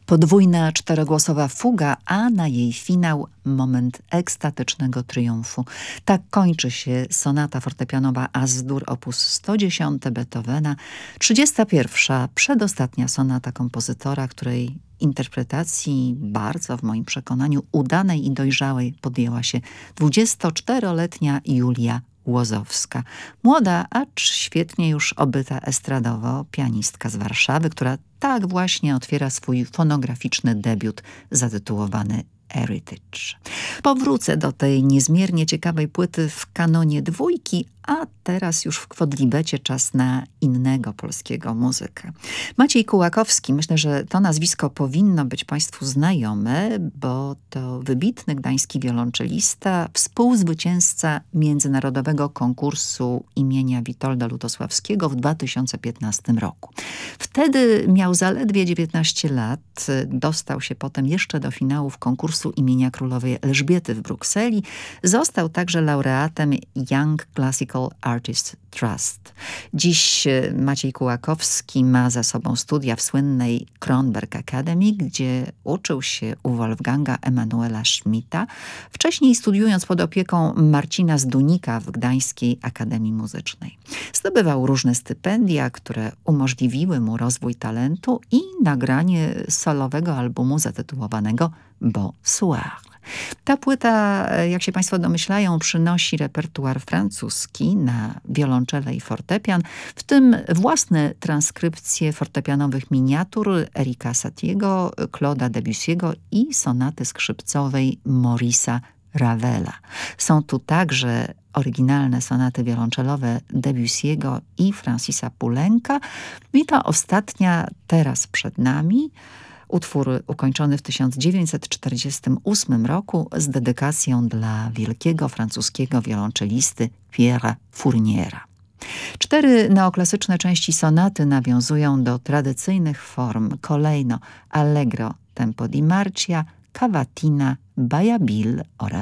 Podwójna czterogłosowa fuga, a na jej finał moment ekstatycznego triumfu. Tak kończy się sonata fortepianowa As-dur op. 110 Beethovena, 31. przedostatnia sonata kompozytora, której interpretacji bardzo, w moim przekonaniu, udanej i dojrzałej podjęła się 24-letnia Julia Łozowska. Młoda, acz świetnie już obyta estradowo pianistka z Warszawy, która tak właśnie otwiera swój fonograficzny debiut zatytułowany Heritage. Powrócę do tej niezmiernie ciekawej płyty w kanonie dwójki, a teraz już w Kwodlibecie czas na innego polskiego muzyka. Maciej Kułakowski, myślę, że to nazwisko powinno być Państwu znajome, bo to wybitny gdański wiolonczelista, współzwycięzca międzynarodowego konkursu imienia Witolda Lutosławskiego w 2015 roku. Wtedy miał zaledwie 19 lat, dostał się potem jeszcze do finałów konkursu imienia królowej Elżbiety w Brukseli. Został także laureatem Young Classical Artist Trust. Dziś Maciej Kułakowski ma za sobą studia w słynnej Kronberg Academy, gdzie uczył się u Wolfganga Emanuela Schmidta, wcześniej studiując pod opieką Marcina Zdunika w Gdańskiej Akademii Muzycznej. Zdobywał różne stypendia, które umożliwiły mu rozwój talentu i nagranie solowego albumu zatytułowanego Bonsoir. Ta płyta, jak się Państwo domyślają, przynosi repertuar francuski na wiolonczele i fortepian, w tym własne transkrypcje fortepianowych miniatur Erika Satiego, Claude'a Debussy'ego i sonaty skrzypcowej Maurice'a Ravela. Są tu także oryginalne sonaty wiolonczelowe Debussy'ego i Francisa Poulenca i ta ostatnia teraz przed nami. Utwór ukończony w 1948 roku z dedykacją dla wielkiego francuskiego wiolonczelisty Pierre'a Fourniera. 4 neoklasyczne części sonaty nawiązują do tradycyjnych form kolejno Allegro, Tempo di Marcia, Cavatina, Bajabil oraz